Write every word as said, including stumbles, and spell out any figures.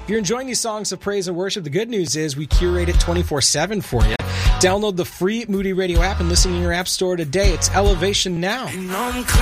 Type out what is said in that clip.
If you're enjoying these songs of praise and worship, the good news is we curate it twenty-four seven for you. Download the free Moody Radio app and listen in your app store today. It's Elevation Now.